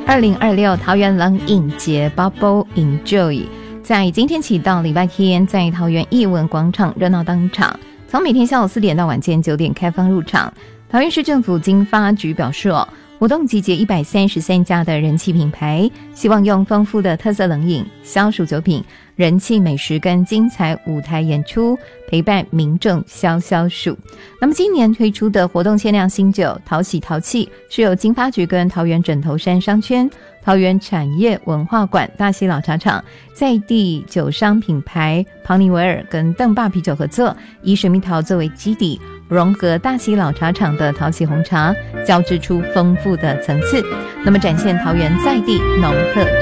2026桃园冷饮节 Bubble Enjoy 在今天起到礼拜天，在桃园艺文广场热闹登场，从每天下午4点到晚间9点开放入场。桃园市政府经发局表示活动集结133家的人气品牌，希望用丰富的特色冷饮、消暑酒品、人气美食跟精彩舞台演出陪伴民众消暑。那么今年推出的活动限量新酒淘喜淘气，是由经发局跟桃园枕头山商圈、桃园产业文化馆、大溪老茶厂在地酒商品牌庞尼维尔跟邓爸啤酒合作，以水蜜桃作为基底，融合大溪老茶厂的淘喜红茶，交织出丰富的层次，那么展现桃园在地农特